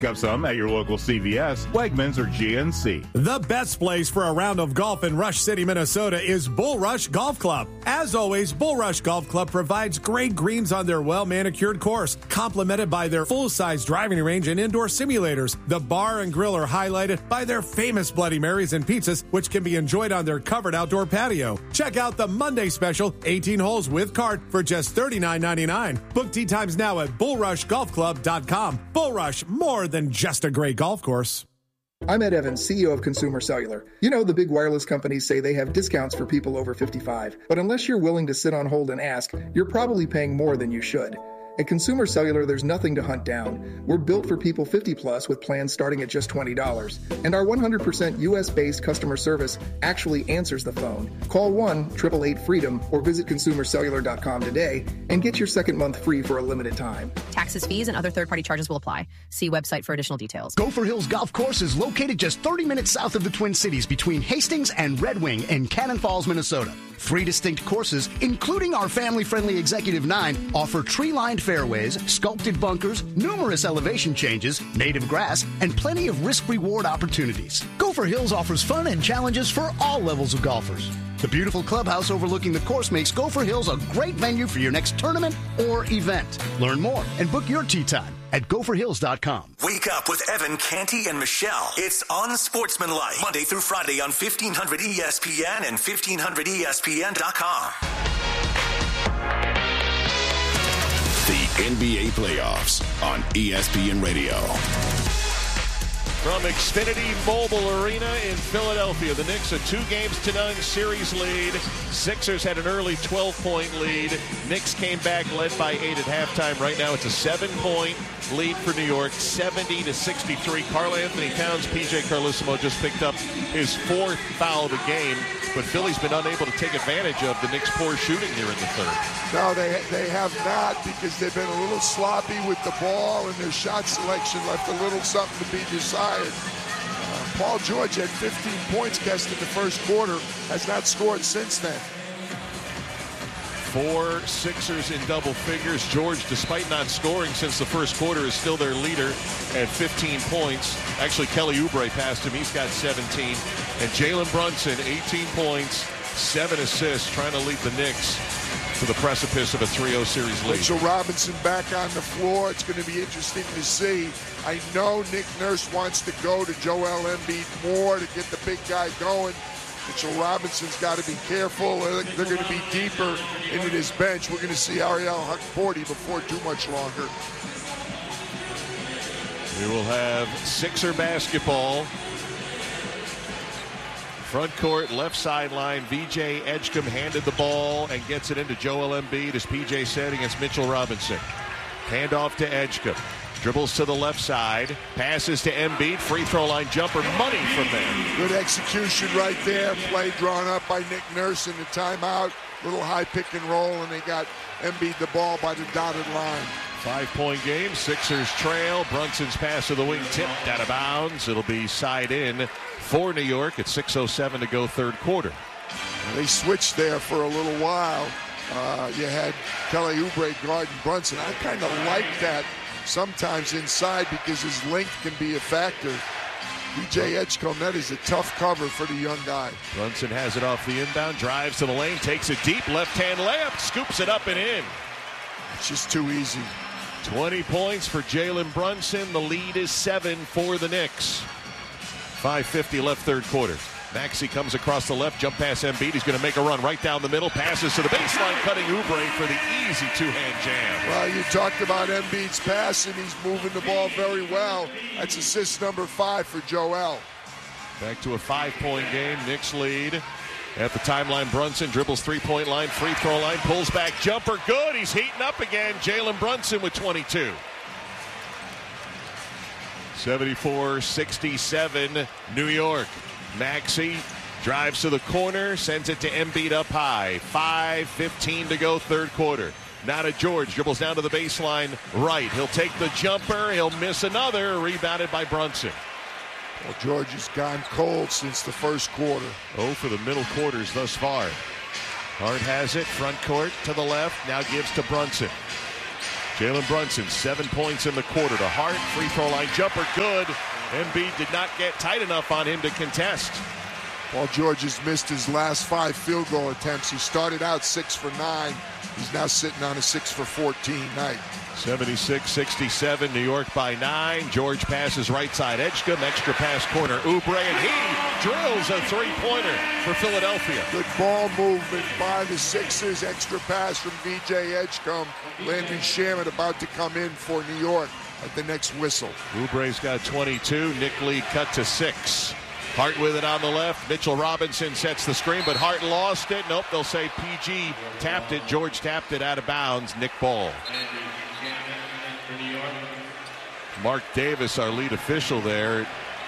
Up some at your local CVS, Wegmans, or GNC. The best place for a round of golf in Rush City, Minnesota is Bull Rush Golf Club. As always, Bull Rush Golf Club provides great greens on their well-manicured course, complemented by their full-size driving range and indoor simulators. The bar and grill are highlighted by their famous Bloody Marys and pizzas, which can be enjoyed on their covered outdoor patio. Check out the Monday special, 18 holes with cart, for just $39.99. Book tee times now at bullrushgolfclub.com. Bull Rush, more than just a great golf course. I'm Ed Evans, CEO of Consumer Cellular. You know, the big wireless companies say they have discounts for people over 55. But unless you're willing to sit on hold and ask, you're probably paying more than you should. At Consumer Cellular, there's nothing to hunt down. We're built for people 50 plus with plans starting at just $20. And our 100% US-based customer service actually answers the phone. Call 1-888-FREEDOM or visit consumercellular.com today and get your second month free for a limited time. Taxes, fees, and other third-party charges will apply. See website for additional details. Gopher Hills Golf Course is located just 30 minutes south of the Twin Cities between Hastings and Red Wing in Cannon Falls, Minnesota. 3 distinct courses, including our family-friendly Executive 9, offer tree-lined fairways, sculpted bunkers, numerous elevation changes, native grass, and plenty of risk-reward opportunities. Gopher Hills offers fun and challenges for all levels of golfers. The beautiful clubhouse overlooking the course makes Gopher Hills a great venue for your next tournament or event. Learn more and book your tee time at gopherhills.com. Wake up with Evan, Canty, and Michelle. It's Unsportsmanlike, Monday through Friday on 1500 ESPN and 1500ESPN.com. The NBA playoffs on ESPN Radio. From Xfinity Mobile Arena in Philadelphia, the Knicks a 2-0 series lead. Sixers had an early 12-point lead. Knicks came back, led by 8 at halftime. Right now it's a 7-point lead for New York, 70-63. Karl Anthony Towns, PJ Carlesimo just picked up his 4th foul of the game, but Philly's been unable to take advantage of the Knicks' poor shooting here in the third. No, they have not, because they've been a little sloppy with the ball, and their shot selection left a little something to be desired. Paul George had 15 points guessed in the first quarter, has not scored since then. 4 Sixers in double figures. George, despite not scoring since the first quarter, is still their leader at 15 points. Actually, Kelly Oubre passed him. He's got 17. And Jalen Brunson, 18 points, 7 assists, trying to lead the Knicks to the precipice of a 3-0 series lead. Mitchell Robinson back on the floor. It's going to be interesting to see. I know Nick Nurse wants to go to Joel Embiid more to get the big guy going. Mitchell Robinson's got to be careful. They're going to be deeper into this bench. We're going to see Ariel Hukporti before too much longer. We will have Sixer basketball. Front court, left sideline. VJ Edgecombe handed the ball and gets it into Joel Embiid, as PJ said, against Mitchell Robinson. Handoff to Edgecombe. Dribbles to the left side. Passes to Embiid. Free throw line jumper. Money from there. Good execution right there. Play drawn up by Nick Nurse in the timeout. Little high pick and roll, and they got Embiid the ball by the dotted line. 5-point game. Sixers trail. Brunson's pass to the wing tipped out of bounds. It'll be side in for New York at 6:07 to go third quarter. They switched there for a little while. You had Kelly Oubre guarding Brunson. I kind of like that sometimes inside, because his length can be a factor. VJ Edgecombe, that is a tough cover for the young guy. Brunson has it off the inbound, drives to the lane, takes it deep, left-hand layup, scoops it up and in. It's just too easy. 20 points for Jalen Brunson. The lead is 7 for the Knicks. 5:50 left third quarter. Maxey comes across the left, jump pass Embiid. He's going to make a run right down the middle. Passes to the baseline, cutting Oubre for the easy two-hand jam. Well, you talked about Embiid's passing. He's moving the ball very well. That's assist number 5 for Joel. Back to a 5-point game. Knicks lead. At the timeline, Brunson dribbles three-point line, free throw line, pulls back, jumper, good. He's heating up again. Jalen Brunson with 22. 74-67, New York. Maxey drives to the corner, sends it to Embiid up high. 5:15 to go, third quarter. Now to George, dribbles down to the baseline right. He'll take the jumper, he'll miss another, rebounded by Brunson. Well, George has gone cold since the first quarter. 0 for the middle quarters thus far. Hart has it, front court to the left, now gives to Brunson. Jalen Brunson, 7 points in the quarter to Hart. Free throw line jumper, good. Embiid did not get tight enough on him to contest. Paul George has missed his last 5 field goal attempts. He started out 6 for 9. He's now sitting on a 6 for 14 night. 76-67, New York by 9. George passes right side Edgecombe, extra pass corner Oubre, and he drills a three-pointer for Philadelphia. Good ball movement by the Sixers. Extra pass from VJ Edgecombe. Landry Shamet about to come in for New York at the next whistle. Oubre's got 22. Nick Lee cut to 6. Hart with it on the left. Mitchell Robinson sets the screen, but Hart lost it. Nope, they'll say PG tapped it. George tapped it out of bounds. Nick Ball. Mark Davis, our lead official there.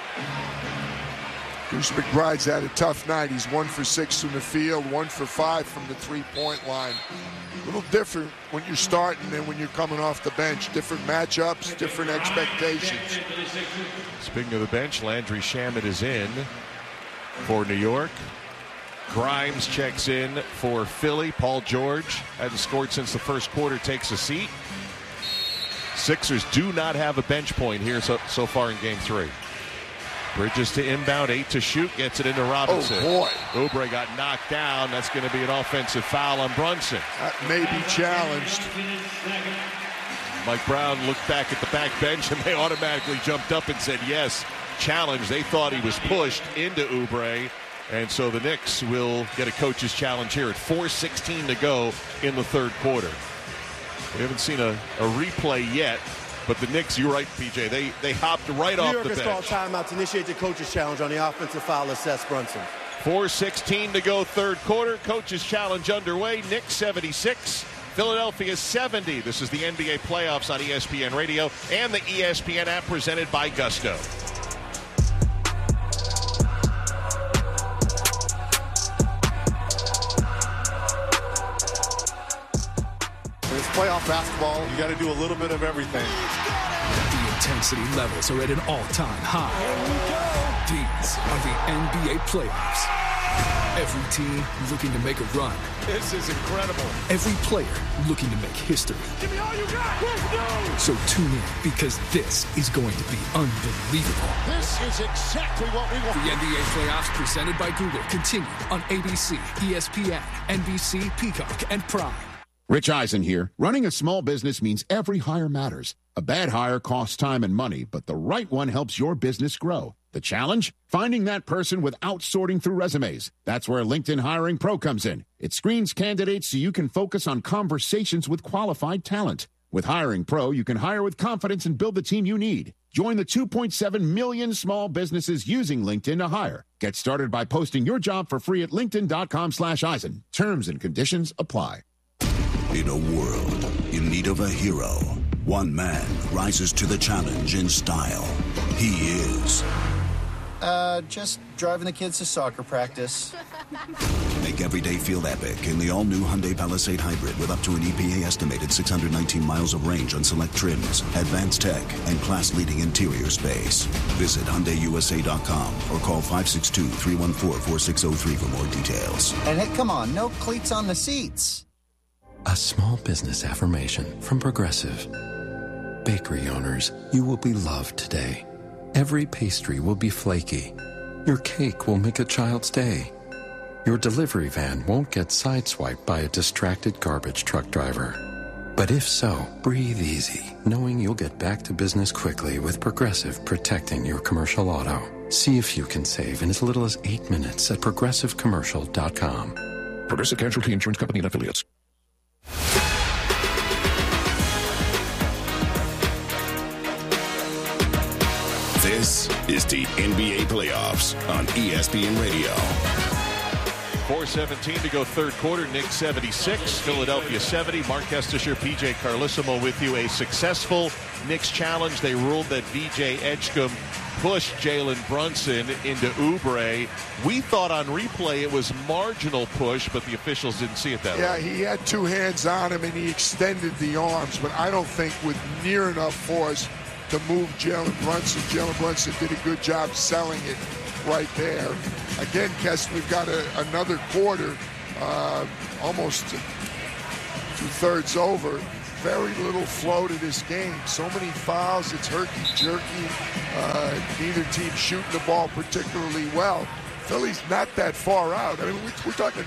Bruce McBride's had a tough night. He's 1 for 6 from the field, 1 for 5 from the three-point line. A little different when you're starting than when you're coming off the bench. Different matchups, different expectations. Speaking of the bench, Landry Shamet is in for New York. Grimes checks in for Philly. Paul George hasn't scored since the first quarter, takes a seat. Sixers do not have a bench point here so far in Game 3. Bridges to inbound, 8 to shoot, gets it into Robinson. Oh, boy. Oubre got knocked down. That's going to be an offensive foul on Brunson. That may be challenged. Mike Brown looked back at the back bench, and they automatically jumped up and said, yes, challenge. They thought he was pushed into Oubre, and so the Knicks will get a coach's challenge here at 4:16 to go in the third quarter. We haven't seen a replay yet, but the Knicks, you're right, PJ, they hopped right off the bench. New York has called timeout to initiate the coach's challenge on the offensive foul of Seth Brunson. 4:16 to go third quarter. Coach's challenge underway. Knicks 76. Philadelphia 70. This is the NBA playoffs on ESPN Radio and the ESPN app presented by Gusto. It's playoff basketball. You got to do a little bit of everything. The intensity levels are at an all-time high. These are the NBA playoffs. Every team looking to make a run. This is incredible. Every player looking to make history. Give me all you got. Let's go. So tune in because this is going to be unbelievable. This is exactly what we want. The NBA playoffs presented by Google continue on ABC, ESPN, NBC, Peacock, and Prime. Rich Eisen here. Running a small business means every hire matters. A bad hire costs time and money, but the right one helps your business grow. The challenge? Finding that person without sorting through resumes. That's where LinkedIn Hiring Pro comes in. It screens candidates so you can focus on conversations with qualified talent. With Hiring Pro, you can hire with confidence and build the team you need. Join the 2.7 million small businesses using LinkedIn to hire. Get started by posting your job for free at linkedin.com/Eisen. Terms and conditions apply. In a world in need of a hero, one man rises to the challenge in style. He is... just driving the kids to soccer practice. Make every day feel epic in the all-new Hyundai Palisade Hybrid with up to an EPA-estimated 619 miles of range on select trims, advanced tech, and class-leading interior space. Visit HyundaiUSA.com or call 562-314-4603 for more details. And hey, come on, no cleats on the seats. A small business affirmation from Progressive. Bakery owners, you will be loved today. Every pastry will be flaky. Your cake will make a child's day. Your delivery van won't get sideswiped by a distracted garbage truck driver. But if so, breathe easy, knowing you'll get back to business quickly with Progressive protecting your commercial auto. See if you can save in as little as 8 minutes at progressivecommercial.com. Progressive Casualty Insurance Company and Affiliates. This is the NBA playoffs on ESPN Radio. 4:17 to go third quarter. Knicks 76, Philadelphia 70. Mark Kestisher, PJ Carlissimo with you. A successful Knicks challenge. They ruled that VJ Edgecombe pushed Jalen Brunson into Oubre. We thought on replay it was marginal push, but the officials didn't see it that way. Yeah, he had two hands on him and he extended the arms, but I don't think with near enough force to move Jalen Brunson. Jalen Brunson did a good job selling it right there. Again, Kess, we've got another quarter, almost 2/3 over. very little flow to this game. So many fouls, it's herky-jerky. Neither team shooting the ball particularly well. Philly's not that far out. I mean, we're talking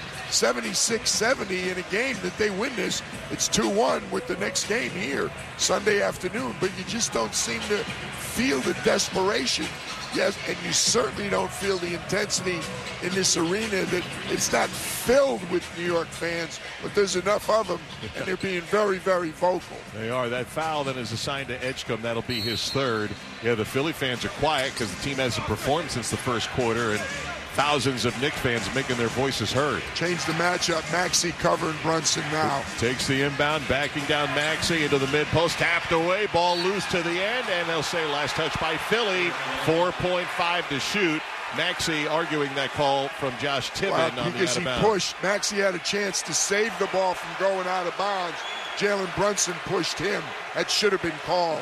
76-70 in a game that they win this. It's 2-1 with the next game here Sunday afternoon, but you just don't seem to feel the desperation. Yes, and you certainly don't feel the intensity in this arena. That it's not filled with New York fans, but there's enough of them, and they're being very, very vocal. They are. That foul then is assigned to Edgecombe. That'll be his third. Yeah, the Philly fans are quiet because the team hasn't performed since the first quarter, and thousands of Knicks fans making their voices heard. Change the matchup. Maxey covering Brunson now. Takes the inbound, backing down Maxey into the mid-post, tapped away, ball loose to the end, and they'll say last touch by Philly, 4.5 to shoot. Maxey arguing that call from Josh Tibbin on the out of bounds. Pushed. Maxey had a chance to save the ball from going out of bounds. Jalen Brunson pushed him. That should have been called.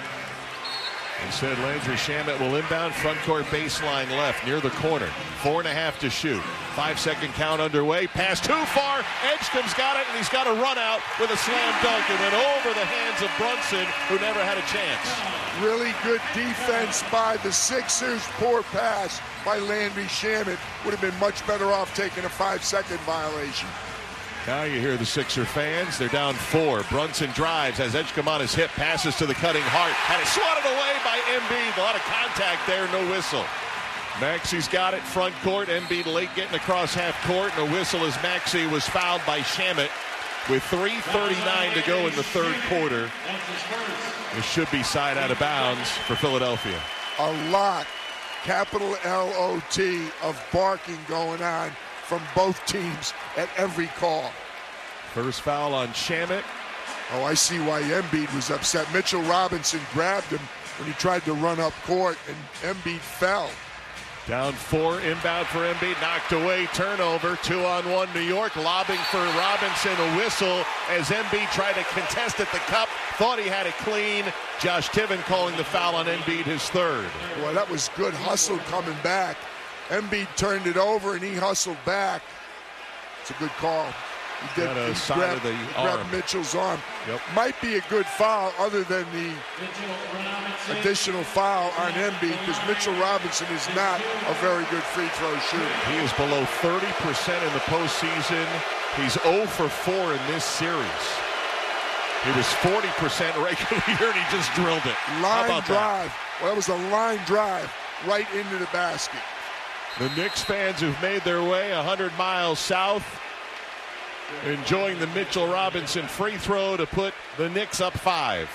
Instead, Landry Shamet will inbound front court baseline left near the corner. 4.5 to shoot. 5-second count underway. Pass too far. Edgecombe's got it, and he's got a run out with a slam dunk and went over the hands of Brunson, who never had a chance. Really good defense by the Sixers. Poor pass by Landry Shamet. Would have been much better off taking a 5-second violation. Now you hear the Sixer fans. They're down 4. Brunson drives, has Edgecombe on his hip, passes to the cutting Hart. Had it swatted away by Embiid. A lot of contact there, no whistle. Maxey's got it, front court. Embiid late getting across half court, and a whistle as Maxey was fouled by Shamet with 3:39 to go in the third quarter. It should be side out of bounds for Philadelphia. A lot, capital L-O-T, of barking going on from both teams at every call. First foul on Shamet. Oh, I see why Embiid was upset. Mitchell Robinson grabbed him when he tried to run up court, and Embiid fell. Down 4, inbound for Embiid, knocked away, turnover, 2-on-1 New York, lobbing for Robinson, a whistle as Embiid tried to contest at the cup, thought he had it clean. Josh Tibbin calling the foul on Embiid, his third. Boy, that was good hustle coming back. Embiid turned it over, and he hustled back. It's a good call. He did. He grabbed Mitchell's arm. Yep. Might be a good foul other than the additional foul on Embiid, because Mitchell Robinson is not a very good free throw shooter. He is below 30% in the postseason. He's 0 for 4 in this series. He was 40% regular year, and he just drilled it. Line drive. Well, that was a line drive right into the basket. The Knicks fans who've made their way 100 miles south, enjoying the Mitchell Robinson free throw to put the Knicks up 5.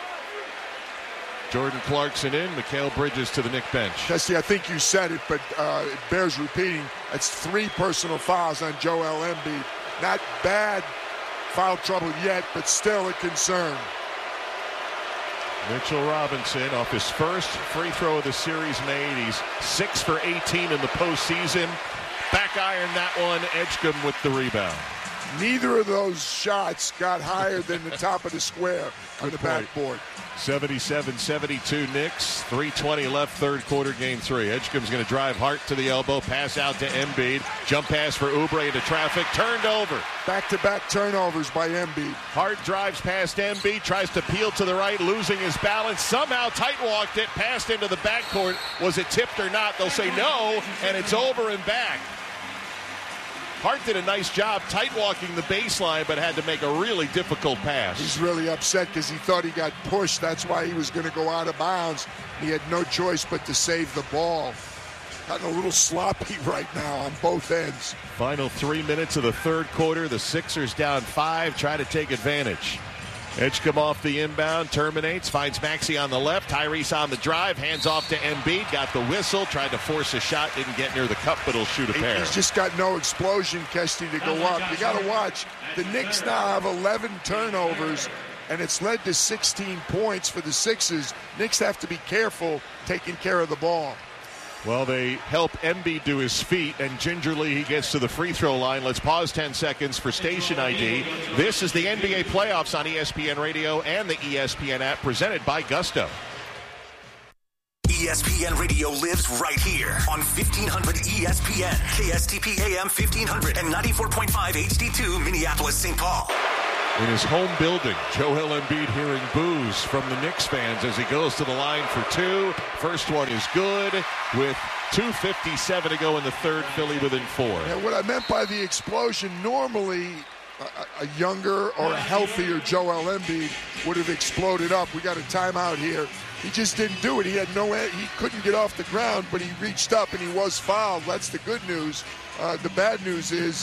Jordan Clarkson in, Mikal Bridges to the Knicks bench. Tessie, I think you said it, but it bears repeating. That's 3 personal fouls on Joel Embiid. Not bad foul trouble yet, but still a concern. Mitchell Robinson, off his first free throw of the series made. He's 6 for 18 in the postseason. Back iron that one, Edgecombe with the rebound. Neither of those shots got higher than the top of the square on the backboard. 77-72 Knicks. 3:20 left, third quarter, game 3. Edgecombe's going to drive Hart to the elbow, pass out to Embiid. Jump pass for Oubre into traffic, turned over. Back-to-back turnovers by Embiid. Hart drives past Embiid, tries to peel to the right, losing his balance. Somehow tight-walked it, passed into the backcourt. Was it tipped or not? They'll say no, and it's over and back. Hart did a nice job tight-walking the baseline, but had to make a really difficult pass. He's really upset because he thought he got pushed. That's why he was going to go out of bounds. He had no choice but to save the ball. Gotten a little sloppy right now on both ends. Final 3 minutes of the third quarter. The Sixers down 5, try to take advantage. Edgecombe off the inbound, terminates, finds Maxey on the left. Tyrese on the drive, hands off to Embiid, got the whistle, tried to force a shot, didn't get near the cup, but he'll shoot a pair. He's just got no explosion, Kesty, to go up. You got to watch. The Knicks now have 11 turnovers, and it's led to 16 points for the Sixers. Knicks have to be careful taking care of the ball. Well, they help Embiid to his feet, and gingerly he gets to the free throw line. Let's pause 10 seconds for station ID. This is the NBA playoffs on ESPN Radio and the ESPN app, presented by Gusto. ESPN Radio lives right here on 1500 ESPN, KSTP AM 1500, and 94.5 HD2 Minneapolis, St. Paul. in his home building. Joel Embiid hearing boos from the Knicks fans as he goes to the line for two. First one is good with 2:57 to go in the third. Philly within 4. Yeah, what I meant by the explosion, normally a younger or a healthier Joel Embiid would have exploded up. We got a timeout here. He just didn't do it. He couldn't get off the ground, but he reached up and he was fouled. That's the good news. The bad news is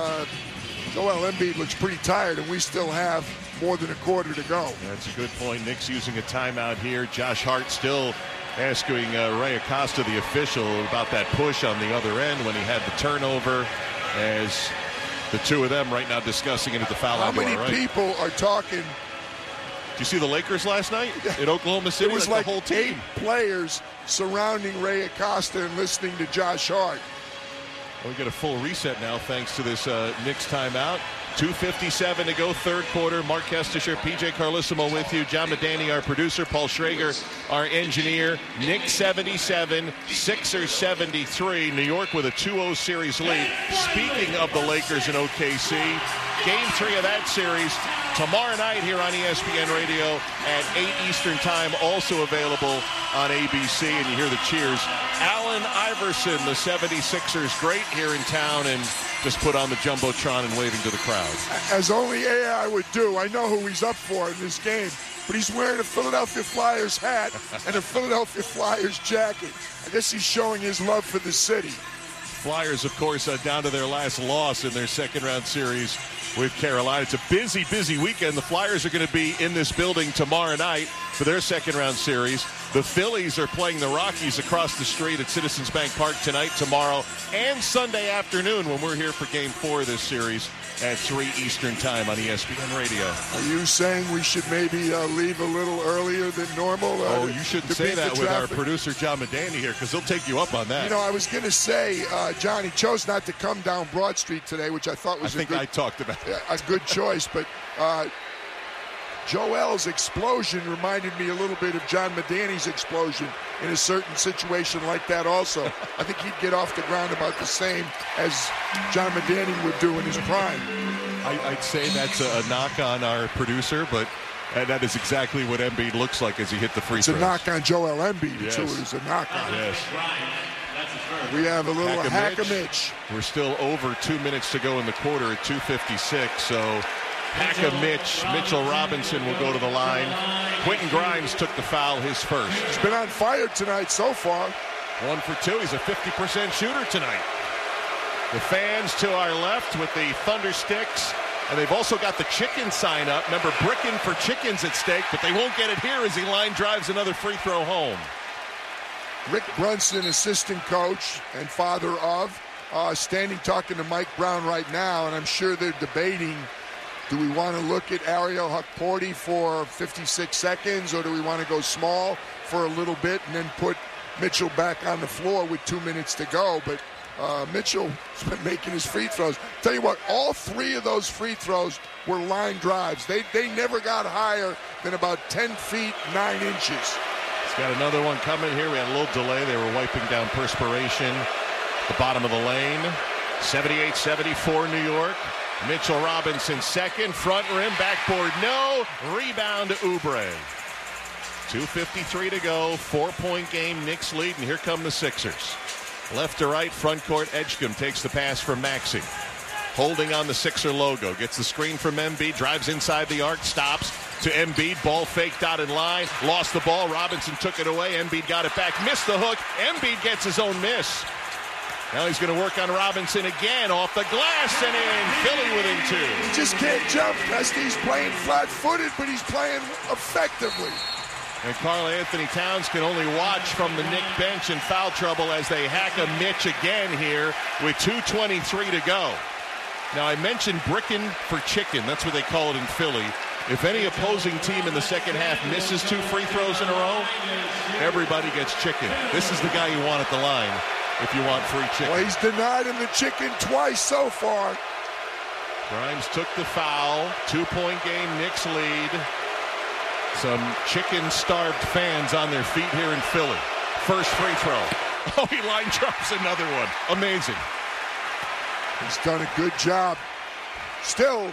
Joel Embiid looks pretty tired, and we still have more than a quarter to go. That's a good point. Knicks using a timeout here. Josh Hart still asking Ray Acosta, the official, about that push on the other end when he had the turnover, as the two of them right now discussing it at the foul line. How many people are talking? Did you see the Lakers last night in Oklahoma City? It was like the whole team. 8 players surrounding Ray Acosta and listening to Josh Hart. We get a full reset now thanks to this Knicks timeout. 2:57 to go, third quarter. Mark Kestisher, PJ Carlissimo with you. John Medani, our producer. Paul Schrager, our engineer. Knicks 77, Sixers 73. New York with a 2-0 series lead. Speaking of the Lakers and OKC, Game 3 of that series tomorrow night here on ESPN Radio at 8 Eastern Time, also available on ABC, and you hear the cheers. Allen Iverson, the 76ers, great here in town, and just put on the Jumbotron and waving to the crowd. As only AI would do. I know who he's up for in this game, but he's wearing a Philadelphia Flyers hat and a Philadelphia Flyers jacket. I guess he's showing his love for the city. Flyers, of course, down to their last loss in their second-round series with Carolina. It's a busy, busy weekend. The Flyers are going to be in this building tomorrow night for their second-round series. The Phillies are playing the Rockies across the street at Citizens Bank Park tonight, tomorrow, and Sunday afternoon when we're here for Game 4 of this series at 3 Eastern Time on ESPN Radio. Are you saying we should maybe leave a little earlier than normal? You shouldn't say that with our producer, John Medani, here, because he'll take you up on that. You know, I was going to say, Johnny chose not to come down Broad Street today, which I thought was I talked about a good choice, but Joel's explosion reminded me a little bit of John Medani's explosion in a certain situation like that also. I think he'd get off the ground about the same as John Medani would do in his prime. I'd say that's a knock on our producer, but that is exactly what Embiid looks like as he hit the free throws. It's a knock on Joel Embiid, yes. too. It is a knock on him. Yes. We have a little hack-a-mitch. We're still over 2 minutes to go in the quarter at 2:56, so hack-a-mitch. Mitchell Robinson will go to the line. Quentin Grimes took the foul, his first. He's been on fire tonight so far. 1 for 2. He's a 50% shooter tonight. The fans to our left with the Thunder Sticks, and they've also got the chicken sign up. Remember, bricking for chickens at stake, but they won't get it here as he line drives another free throw home. Rick Brunson, assistant coach and father of, standing talking to Mike Brown right now, and I'm sure they're debating, do we want to look at Ariel Hukporti for 56 seconds, or do we want to go small for a little bit and then put Mitchell back on the floor with 2 minutes to go? But Mitchell's been making his free throws. Tell you what, all 3 of those free throws were line drives. They never got higher than about 10 feet, 9 inches. Got another one coming here. We had a little delay. They were wiping down perspiration at the bottom of the lane. 78-74 New York. Mitchell Robinson second. Front rim, backboard, no. Rebound to Oubre. 2:53 to go. 4-point game. Knicks lead, and here come the Sixers. Left to right, front court. Edgecombe takes the pass from Maxey. Holding on the Sixer logo. Gets the screen from Embiid. Drives inside the arc. Stops. To Embiid, ball faked out in line, lost the ball, Robinson took it away, Embiid got it back, missed the hook, Embiid gets his own miss. Now he's going to work on Robinson again, off the glass and in, Philly within 2. He just can't jump, He's playing flat-footed, but he's playing effectively. And Karl Anthony Towns can only watch from the Knick bench in foul trouble as they hack a Mitch again here with 2:23 to go. Now I mentioned bricking for chicken, that's what they call it in Philly. If any opposing team in the second half misses 2 free throws in a row, everybody gets chicken. This is the guy you want at the line if you want free chicken. Well, he's denied him the chicken twice so far. Grimes took the foul. 2-point game, Knicks lead. Some chicken-starved fans on their feet here in Philly. First free throw. Oh, he line drops another one. Amazing. He's done a good job. Still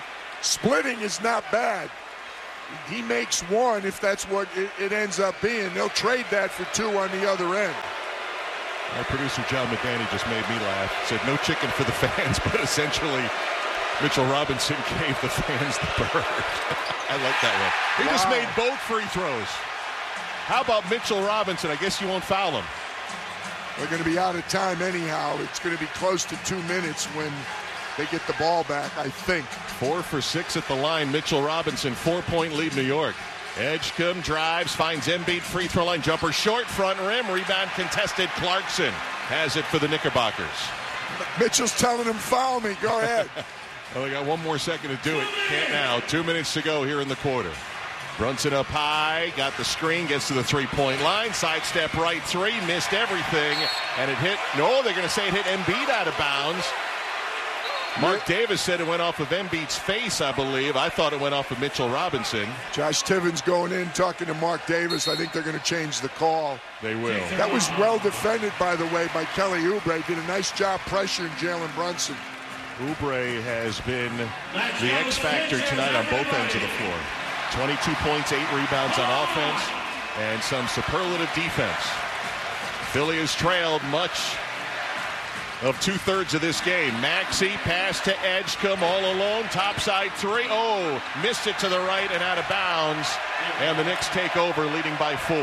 Splitting is not bad. He makes one if that's what it ends up being. They'll trade that for 2 on the other end. Our producer, John McDanny, just made me laugh. Said no chicken for the fans, but essentially Mitchell Robinson gave the fans the bird. I like that one. He just made both free throws. How about Mitchell Robinson? I guess you won't foul him. They're going to be out of time anyhow. It's going to be close to 2 minutes when they get the ball back, I think. 4 for 6 at the line. Mitchell Robinson, 4-point lead New York. Edgecombe drives, finds Embiid, free throw line jumper, short front rim, rebound contested. Clarkson has it for the Knickerbockers. Mitchell's telling him, foul me, go ahead. Well, they got 1 more second to do it. Can't now. 2 minutes to go here in the quarter. Brunson up high, got the screen, gets to the three-point line, sidestep right 3, missed everything, and it hit, no, they're going to say it hit Embiid out of bounds. Mark Davis said it went off of Embiid's face, I believe. I thought it went off of Mitchell Robinson. Josh Tivins going in, talking to Mark Davis. I think they're going to change the call. They will. That was well defended, by the way, by Kelly Oubre. Did a nice job pressuring Jalen Brunson. Oubre has been the X factor tonight on both ends of the floor. 22 points, 8 rebounds on offense, and some superlative defense. Philly has trailed much of 2/3 of this game. Maxey pass to Edgecombe all alone, topside 3. Oh, missed it to the right and out of bounds, and the Knicks take over, leading by 4.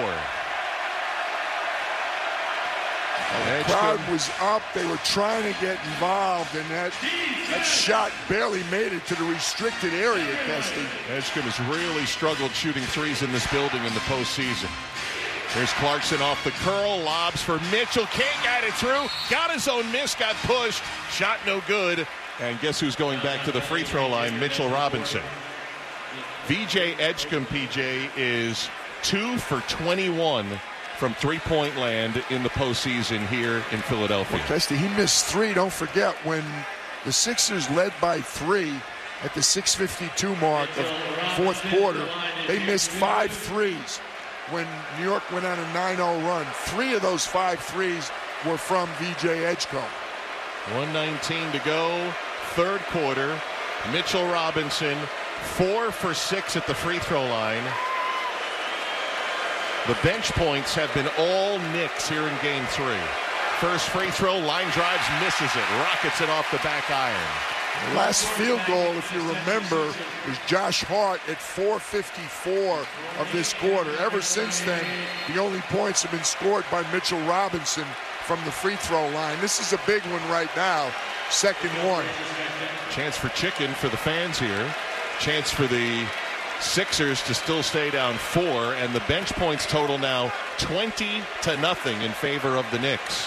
The crowd was up. They were trying to get involved, and that shot barely made it to the restricted area, Kesty. Edgecombe has really struggled shooting threes in this building in the postseason. Here's Clarkson off the curl, lobs for Mitchell. Can't get it through. Got his own miss, got pushed. Shot no good. And guess who's going back to the free throw line? Mitchell Robinson. VJ Edgecombe, PJ, is 2 for 21 from three-point land in the postseason here in Philadelphia. Well, Kesty, he missed 3. Don't forget, when the Sixers led by 3 at the 6:52 mark of fourth quarter, they missed 5 threes. When New York went on a 9-0 run, 3 of those 5 threes were from VJ Edgecombe. 1:19 to go, third quarter. Mitchell Robinson, 4 for 6 at the free throw line. The bench points have been all Knicks here in Game 3. First free throw, line drives, misses it, rockets it off the back iron. The last field goal, if you remember, was Josh Hart at 4:54 of this quarter. Ever since then, the only points have been scored by Mitchell Robinson from the free throw line. This is a big one right now, second one. Chance for chicken for the fans here. Chance for the Sixers to still stay down 4, and the bench points total now 20-0 in favor of the Knicks.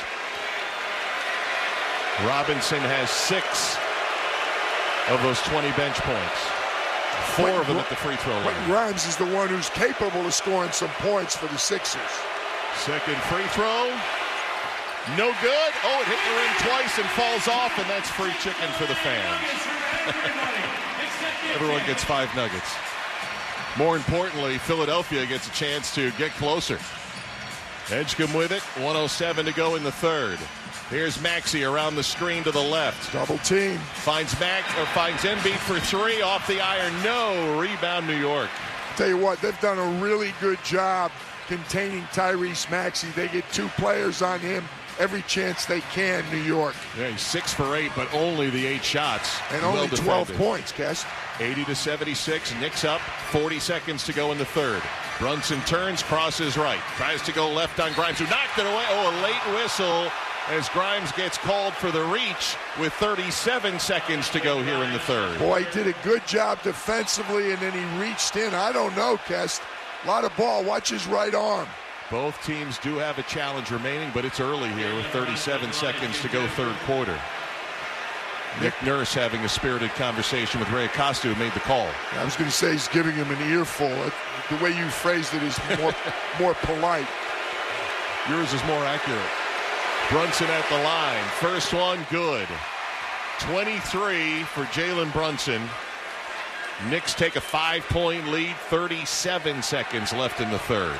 Robinson has 6 of those 20 bench points. 4 of them at the free throw line. Quentin Grimes is the one who's capable of scoring some points for the Sixers. Second free throw. No good. Oh, it hit the rim twice and falls off, and that's free chicken for the fans. Everyone gets 5 nuggets. More importantly, Philadelphia gets a chance to get closer. Edgecombe with it. 1:07 to go in the third. Here's Maxey around the screen to the left. Double team. Finds Embiid for 3 off the iron. No. Rebound New York. Tell you what, they've done a really good job containing Tyrese Maxey. They get 2 players on him every chance they can, New York. Yeah, he's 6 for 8, but only the 8 shots. And only 12 points, Kes. 80-76. Knicks up. 40 seconds to go in the third. Brunson turns, crosses right. Tries to go left on Grimes, who knocked it away. Oh, a late whistle as Grimes gets called for the reach with 37 seconds to go here in the third. Boy, he did a good job defensively, and then he reached in. I don't know, Kes. A lot of ball. Watch his right arm. Both teams do have a challenge remaining, but it's early here with 37 seconds to go third quarter. Nick Nurse having a spirited conversation with Ray Acosta, who made the call. I was going to say he's giving him an earful. The way you phrased it is more polite. Yours is more accurate. Brunson at the line. First one, good. 23 for Jalen Brunson. Knicks take a 5-point lead. 37 seconds left in the third.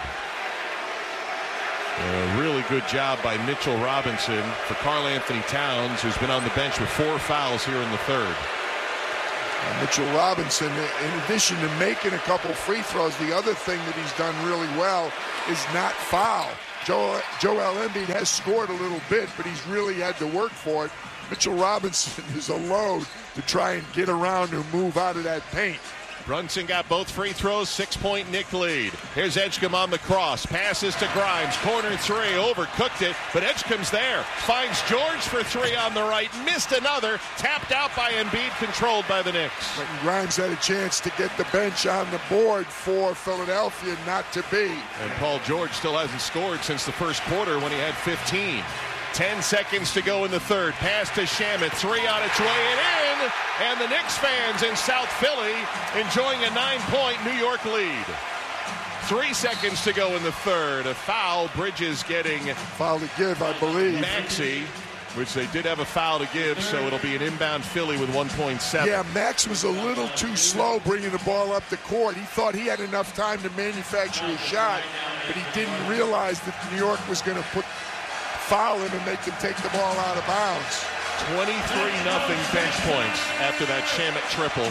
A really good job by Mitchell Robinson for Karl Anthony Towns, who's been on the bench with 4 fouls here in the third. Mitchell Robinson, in addition to making a couple free throws, the other thing that he's done really well is not foul. Joel Embiid has scored a little bit, but he's really had to work for it. Mitchell Robinson is a load to try and get around or move out of that paint. Brunson got both free throws, 6-point Knick lead. Here's Edgecombe on the cross. Passes to Grimes. Corner three. Overcooked it, but Edgecombe's there. Finds George for three on the right. Missed another. Tapped out by Embiid, controlled by the Knicks. But Grimes had a chance to get the bench on the board for Philadelphia, not to be. And Paul George still hasn't scored since the first quarter when he had 15. 10 seconds to go in the third. Pass to Shamet. Three on its way and in. And the Knicks fans in South Philly enjoying a 9-point New York lead. 3 seconds to go in the third. A foul. Bridges getting foul to give, I believe. Maxey, which they did have a foul to give, so it'll be an inbound Philly with 1.7. Yeah, Max was a little too slow bringing the ball up the court. He thought he had enough time to manufacture a shot, but he didn't realize that New York was going to foul him and make him take the ball out of bounds. 23-0 bench points after that Shamet triple.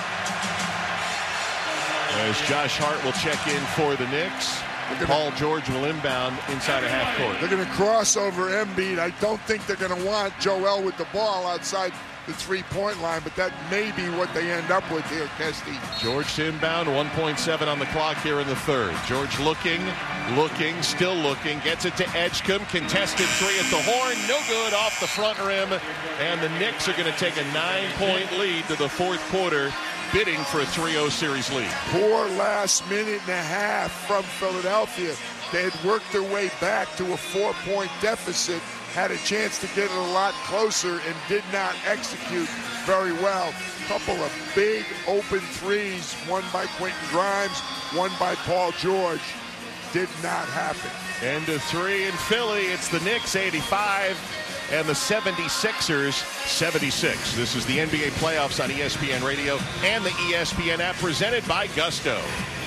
As Josh Hart will check in for the Knicks. Paul George will inbound inside a half court. They're going to cross over Embiid. I don't think they're going to want Joel with the ball outside the three-point line, but that may be what they end up with here, Kesty. George to inbound, 1.7 on the clock here in the third. George looking, still looking, gets it to Edgecombe, contested three at the horn, no good, off the front rim, and the Knicks are going to take a 9-point lead to the fourth quarter, bidding for a 3-0 series lead. Poor last minute and a half from Philadelphia. They had worked their way back to a 4-point deficit, had a chance to get it a lot closer and did not execute very well. A couple of big open threes, one by Quentin Grimes, one by Paul George. Did not happen. End of three in Philly. It's the Knicks 85 and the 76ers 76. This is the NBA playoffs on ESPN Radio and the ESPN app, presented by Gusto.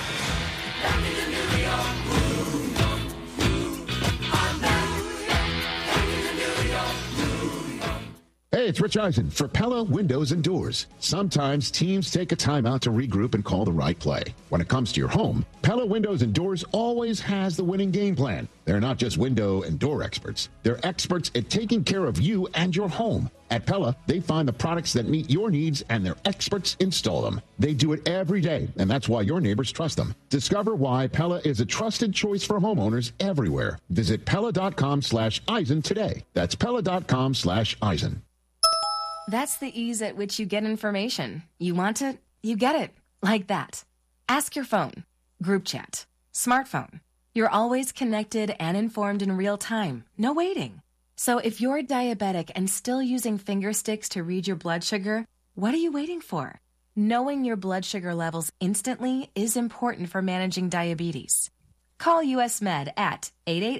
Hey, it's Rich Eisen for Pella Windows and Doors. Sometimes teams take a timeout to regroup and call the right play. When it comes to your home, Pella Windows and Doors always has the winning game plan. They're not just window and door experts. They're experts at taking care of you and your home. At Pella, they find the products that meet your needs and their experts install them. They do it every day, and that's why your neighbors trust them. Discover why Pella is a trusted choice for homeowners everywhere. Visit Pella.com/Eisen today. That's Pella.com/Eisen. That's the ease at which you get information. You want it, you get it. Like that. Ask your phone. Group chat. Smartphone. You're always connected and informed in real time. No waiting. So if you're diabetic and still using finger sticks to read your blood sugar, what are you waiting for? Knowing your blood sugar levels instantly is important for managing diabetes. Call US Med at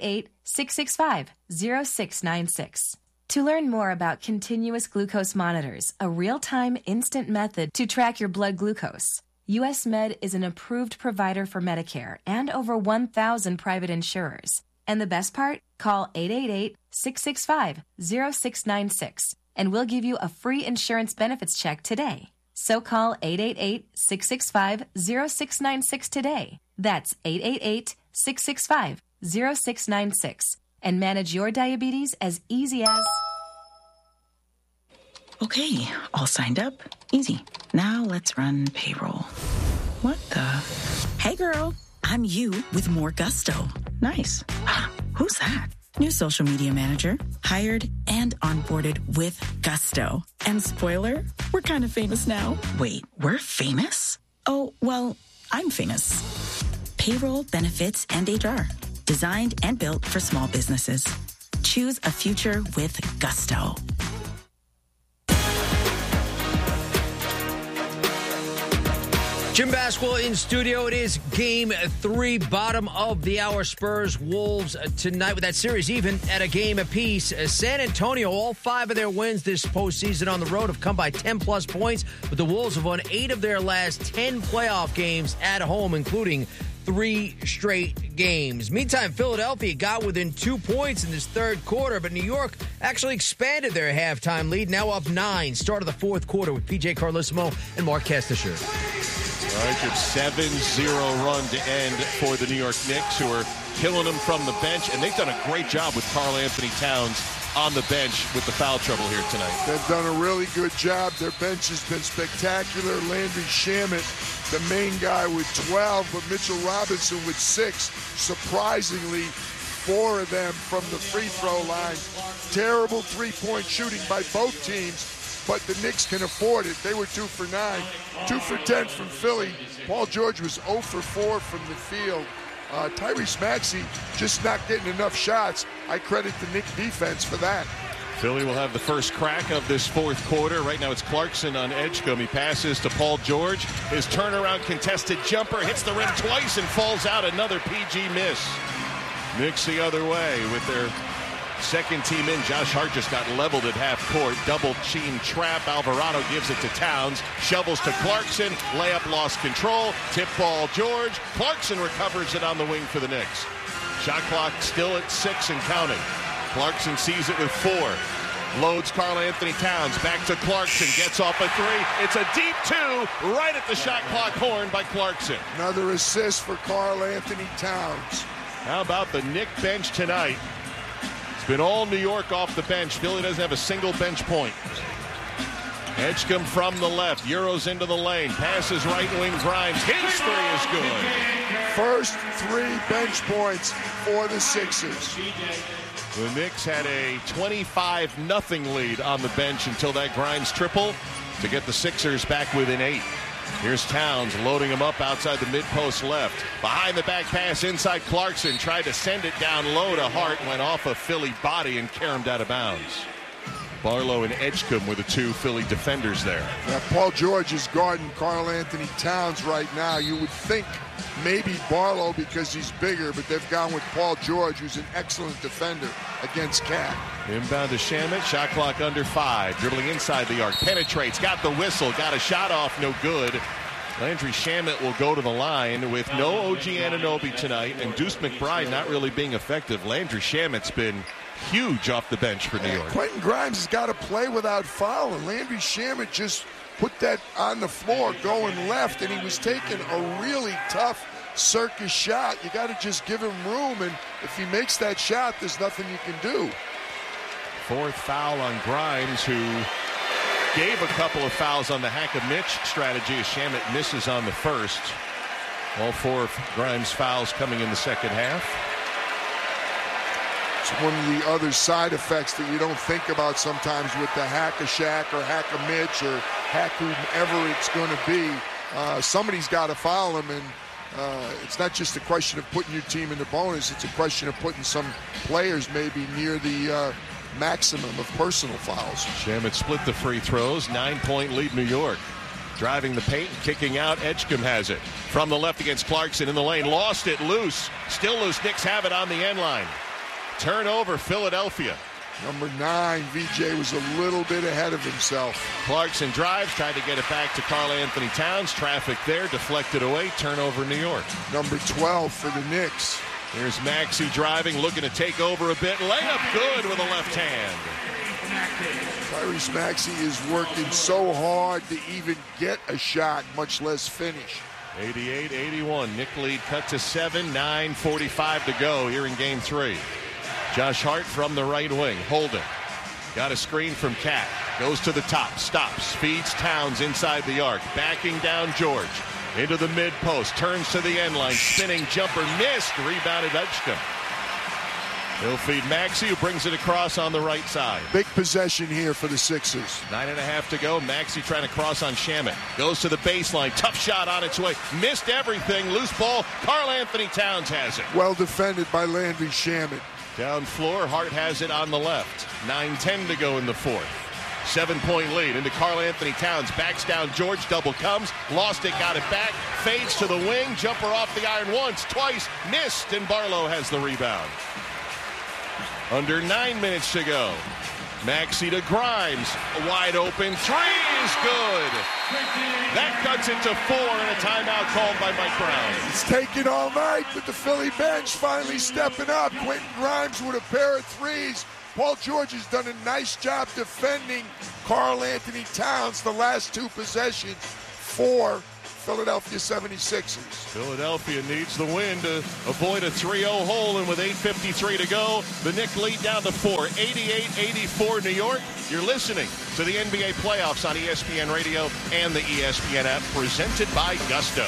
888-665-0696. To learn more about continuous glucose monitors, a real-time instant method to track your blood glucose, US Med is an approved provider for Medicare and over 1,000 private insurers. And the best part? Call 888-665-0696 and we'll give you a free insurance benefits check today. So call 888-665-0696 today. That's 888-665-0696. And manage your diabetes as easy as... Okay, all signed up. Easy. Now let's run payroll. What the? Hey girl, I'm you with more Gusto. Nice. Who's that? New social media manager, hired and onboarded with Gusto. And spoiler, we're kind of famous now. Wait, we're famous? Oh, well, I'm famous. Payroll, benefits, and HR. Designed and built for small businesses. Choose a future with Gusto. Jim Basketball in studio. It is game 3, bottom of the hour. Spurs, Wolves tonight with that series even at a game apiece. San Antonio, all 5 of their wins this postseason on the road have come by 10-plus points, but the Wolves have won 8 of their last 10 playoff games at home, including 3 straight games. Meantime, Philadelphia got within 2 points in this third quarter, but New York actually expanded their halftime lead, now up 9. Start of the fourth quarter with P.J. Carlissimo and Mark Kestisher. All right, your 7-0 run to end for the New York Knicks, who are killing them from the bench, and they've done a great job with Karl Anthony Towns on the bench with the foul trouble here tonight. They've done a really good job. Their bench has been spectacular. Landry Shamet, the main guy with 12, but Mitchell Robinson with 6. Surprisingly, 4 of them from the free throw line. Terrible three-point shooting by both teams, but the Knicks can afford it. They were 2 for 9, 2 for 10 from Philly. Paul George was 0 for 4 from the field. Tyrese Maxey just not getting enough shots. I credit the Knicks defense for that. Philly will have the first crack of this fourth quarter. Right now it's Clarkson on Edgecombe. He passes to Paul George. His turnaround contested jumper hits the rim twice and falls out. Another PG miss. Knicks the other way with their second team in. Josh Hart just got leveled at half court. Double team trap. Alvarado gives it to Towns. Shovels to Clarkson. Layup lost control. Tip ball George. Clarkson recovers it on the wing for the Knicks. Shot clock still at 6 and counting. Clarkson sees it with 4. Loads Karl Anthony Towns. Back to Clarkson. Gets off a 3. It's a deep 2 right at the shot clock horn by Clarkson. Another assist for Karl Anthony Towns. How about the Knick bench tonight? Been all New York off the bench. Philly doesn't have a single bench point. Edgecombe from the left. Euros into the lane. Passes right wing Grimes. His 3 is good. First 3 bench points for the Sixers. The Knicks had a 25-0 lead on the bench until that Grimes triple to get the Sixers back within 8. Here's Towns loading him up outside the mid-post left. Behind the back pass inside Clarkson. Tried to send it down low to Hart. Went off a Philly body and caromed out of bounds. Barlow and Edgecombe were the 2 Philly defenders there. Now, Paul George is guarding Karl Anthony Towns right now. You would think maybe Barlow because he's bigger, but they've gone with Paul George, who's an excellent defender against Cat. Inbound to Shamet. Shot clock under 5. Dribbling inside the arc. Penetrates. Got the whistle. Got a shot off. No good. Landry Shamet will go to the line with no OG Anunoby tonight, and Deuce McBride not really being effective. Landry Shamet's been huge off the bench for New York. Quentin Grimes has got to play without fouling. Landry Shamet just put that on the floor going left, and he was taking a really tough circus shot. You got to just give him room, and if he makes that shot, there's nothing you can do. 4th foul on Grimes, who gave a couple of fouls on the hack-a-Mitch strategy as Shamet misses on the first. All 4 of Grimes' fouls coming in the second half. It's one of the other side effects that you don't think about sometimes with the hack-a-Shaq or hack-a-Mitch or hack whomever it's going to be. Somebody's got to foul him, and it's not just a question of putting your team in the bonus. It's a question of putting some players maybe near the maximum of personal fouls. Shamet split the free throws. 9-point lead New York. Driving the paint, kicking out. Edgecombe has it. From the left against Clarkson in the lane. Lost it loose. Still loose. Knicks have it on the end line. Turnover Philadelphia. Number 9, VJ was a little bit ahead of himself. Clarkson drives, tried to get it back to Karl Anthony Towns. Traffic there, deflected away. Turnover New York. Number 12 for the Knicks. Here's Maxey driving, looking to take over a bit. Layup good with a left hand. Tyrese Maxey is working so hard to even get a shot, much less finish. 88-81. Knick lead cut to 7. 9:45 to go here in Game 3. Josh Hart from the right wing. Holden. Got a screen from Cat. Goes to the top. Stops. Feeds Towns inside the arc. Backing down George. Into the mid post. Turns to the end line. Spinning jumper. Missed. Rebounded Edgecombe. He'll feed Maxey, who brings it across on the right side. Big possession here for the Sixers. 9.5 to go. Maxey trying to cross on Shamet. Goes to the baseline. Tough shot on its way. Missed everything. Loose ball. Karl Anthony Towns has it. Well defended by Landry Shamet. Down floor. Hart has it on the left. 9:10 to go in the fourth. 7-point lead into Karl Anthony Towns. Backs down George. Double comes. Lost it. Got it back. Fades to the wing. Jumper off the iron once. Twice. Missed. And Barlow has the rebound. Under 9 minutes to go. Maxey to Grimes. A wide open three is good. That cuts it to 4 and a timeout called by Mike Brown. It's taken all night, but the Philly bench finally stepping up. Quentin Grimes with a pair of threes. Paul George has done a nice job defending Karl Anthony Towns the last 2 possessions for Philadelphia 76ers. Philadelphia needs the win to avoid a 3-0 hole, and with 8:53 to go, the Knicks lead down to 4. 88-84 New York. You're listening to the NBA playoffs on ESPN Radio and the ESPN app, presented by Gusto.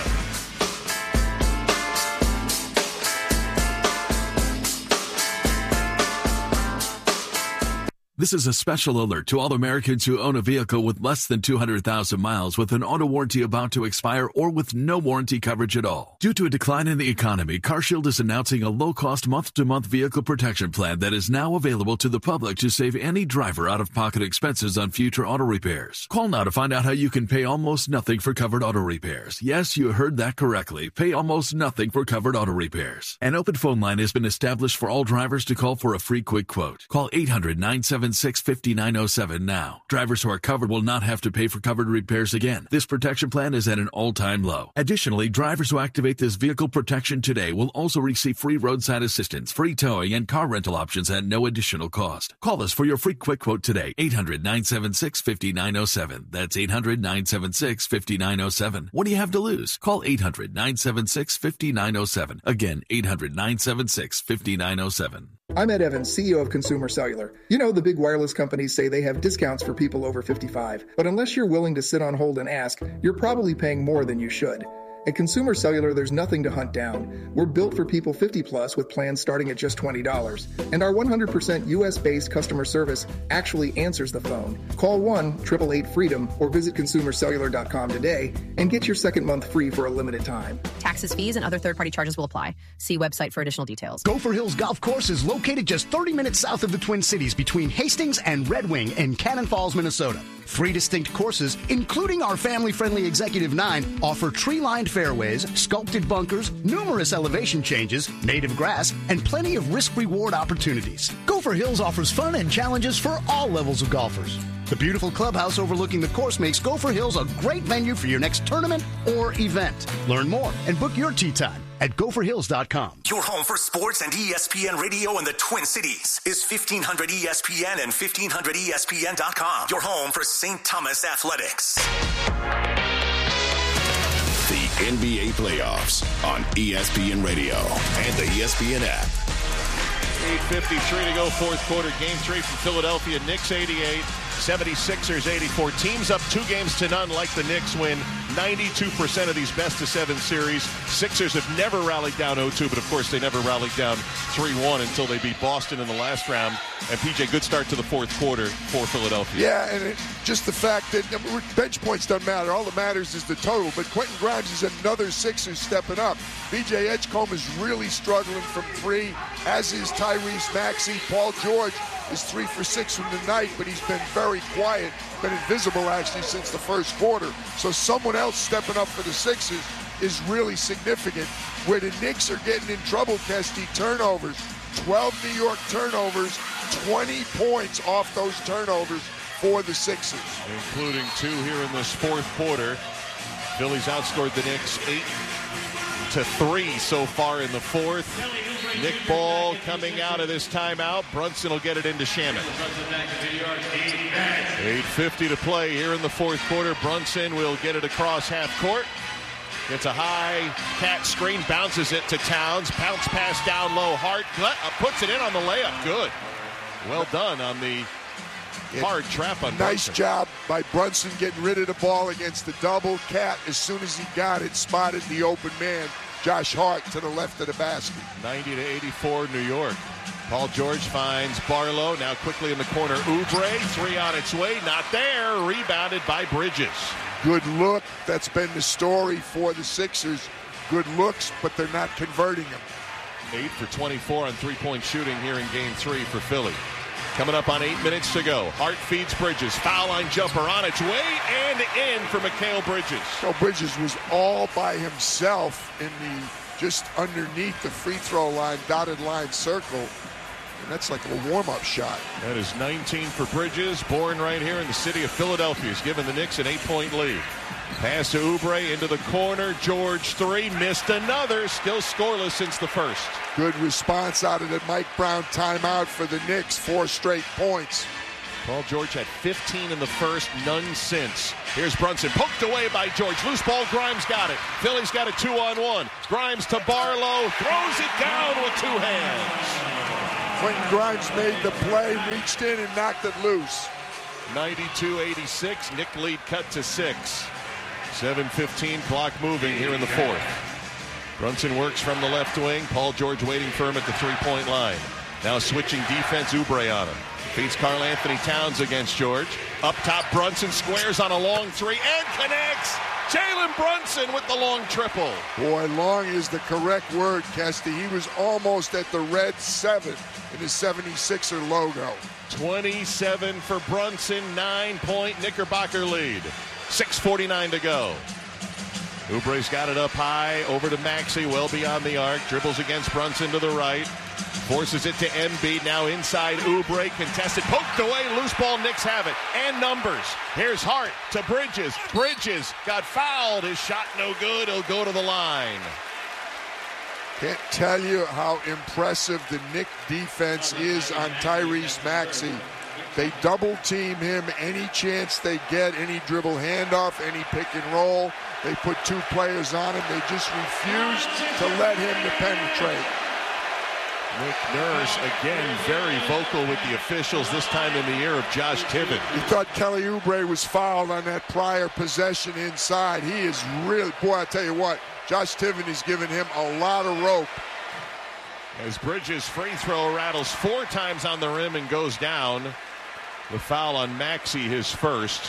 This is a special alert to all Americans who own a vehicle with less than 200,000 miles with an auto warranty about to expire or with no warranty coverage at all. Due to a decline in the economy, CarShield is announcing a low-cost month-to-month vehicle protection plan that is now available to the public to save any driver out-of-pocket expenses on future auto repairs. Call now to find out how you can pay almost nothing for covered auto repairs. Yes, you heard that correctly. Pay almost nothing for covered auto repairs. An open phone line has been established for all drivers to call for a free quick quote. Call 800-976-5907 now. Drivers who are covered will not have to pay for covered repairs again. This protection plan is at an all-time low. Additionally, drivers who activate this vehicle protection today will also receive free roadside assistance, free towing, and car rental options at no additional cost. Call us for your free quick quote today. 800-976-5907. That's 800-976-5907. What do you have to lose? Call 800-976-5907. Again, 800-976-5907. I'm Ed Evans, CEO of Consumer Cellular. You know, the big wireless companies say they have discounts for people over 55. But unless you're willing to sit on hold and ask, you're probably paying more than you should. At Consumer Cellular, there's nothing to hunt down. We're built for people 50 plus with plans starting at just $20. And our 100% US-based customer service actually answers the phone. Call 1-888-FREEDOM or visit consumercellular.com today and get your second month free for a limited time. Taxes, fees, and other third-party charges will apply. See website for additional details. Gopher Hills Golf Course is located just 30 minutes south of the Twin Cities between Hastings and Red Wing in Cannon Falls, Minnesota. 3 distinct courses, including our family-friendly Executive 9, offer tree-lined fairways, sculpted bunkers, numerous elevation changes, native grass, and plenty of risk-reward opportunities. Gopher Hills offers fun and challenges for all levels of golfers. The beautiful clubhouse overlooking the course makes Gopher Hills a great venue for your next tournament or event. Learn more and book your tee time at gopherhills.com. Your home for sports and ESPN Radio in the Twin Cities is 1500 ESPN and 1500ESPN.com. Your home for St. Thomas Athletics. The NBA playoffs on ESPN Radio and the ESPN app. 8:53 to go, fourth quarter, game 3 from Philadelphia. Knicks 88, 76ers 84. Teams up 2-0 like the Knicks win 92% of these best-of-7 series. Sixers have never rallied down 0-2, but of course they never rallied down 3-1 until they beat Boston in the last round. And PJ, good start to the fourth quarter for Philadelphia. Yeah, and just the fact that bench points doesn't matter. All that matters is the total. But Quentin Grimes is another Sixers stepping up. B.J. Edgecombe is really struggling from 3, as is Tyrese Maxey. Paul George is 3 for 6 from the night, but he's been very quiet, been invisible actually since the first quarter. So someone else stepping up for the Sixers is really significant. Where the Knicks are getting in trouble, Kesty, turnovers. 12 New York turnovers, 20 points off those turnovers for the Sixers. Including 2 here in this fourth quarter. Phillies outscored the Knicks 8-3 so far in the fourth. Nick Ball coming out of this timeout. Brunson will get it into Shaman. 8:50 to play here in the fourth quarter. Brunson will get it across half court. Gets a high cat screen, bounces it to Towns. Bounce pass down low. Hart puts it in on the layup. Good. Well done on the hard trap on Nice Brunson. job by Brunson getting rid of the ball against the double. Cat, as soon as he got it, spotted the open man, Josh Hart, to the left of the basket. 90-84 New York. Paul George finds Barlow. Now quickly in the corner. Oubre, 3 on its way. Not there. Rebounded by Bridges. Good look. That's been the story for the Sixers. Good looks, but they're not converting them. 8 for 24 on three-point shooting here in game 3 for Philly. Coming up on 8 minutes to go. Hart feeds Bridges. Foul line jumper on its way and in for Mikal Bridges. So Bridges was all by himself in the just underneath the free throw line, dotted line circle. and that's like a warm-up shot. That is 19 for Bridges, born right here in the city of Philadelphia. He's given the Knicks an 8-point lead. Pass to Oubre into the corner. George 3, missed another. Still scoreless since the first. Good response out of the Mike Brown timeout for the Knicks. 4 straight points. Paul George had 15 in the first, none since. Here's Brunson, poked away by George. Loose ball, Grimes got it. Philly's got a 2-on-1. Grimes to Barlow, throws it down with 2 hands. Quentin Grimes made the play, reached in and knocked it loose. 92-86, Knick lead cut to 6. 7:15, clock moving here in the fourth. Brunson works from the left wing. Paul George waiting for him at the three-point line. Now switching defense, Oubre on him. Feeds Karl Anthony Towns against George. Up top, Brunson squares on a long 3 and connects. Jalen Brunson with the long triple. Boy, long is the correct word, Kesty. He was almost at the red 7 in his 76er logo. 27 for Brunson, 9-point Knickerbocker lead. 6:49 to go. Oubre's got it up high, over to Maxey, well beyond the arc. Dribbles against Brunson to the right. Forces it to Embiid, now inside Oubre, contested, poked away, loose ball, Knicks have it. And numbers. Here's Hart to Bridges. Bridges got fouled, his shot no good, he'll go to the line. Can't tell you how impressive the Knick defense is on Tyrese Maxey. They double team him any chance they get, any dribble handoff, any pick and roll. They put 2 players on him. They just refuse to let him to penetrate. Nick Nurse, again, very vocal with the officials, this time in the ear of Josh Tiven. He thought Kelly Oubre was fouled on that prior possession inside. He is really, boy, I tell you what, Josh Tiven is giving him a lot of rope. As Bridges' free throw rattles 4 times on the rim and goes down. The foul on Maxey, his first.